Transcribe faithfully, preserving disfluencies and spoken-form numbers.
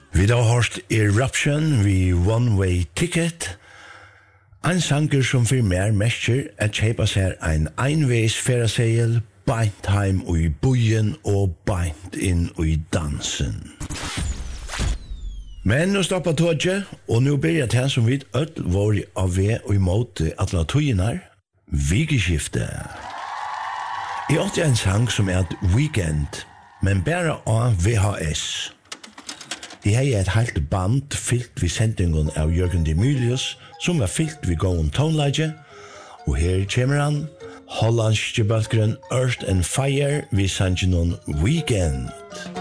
Vi har hørt Eruption vi One Way Ticket. En sanger som for mer mestjer at kjeipa seg en einveis ferasegel, beint heim ui buien og beint inn ui dansen. Men nå stoppa togje, og nå blir det her som vi ødel var av ved og imot alle togjenar, vikeskifte. Jeg åtte en sang som er et weekend, men bare av V H S. Jeg har et helt band fyllt vid sendingen av Jørgen Demilius, som var fyllt vid gåen tonelaget, og her kommer han, hollandske bølgeren Earth and Fire vid sangen Weekend.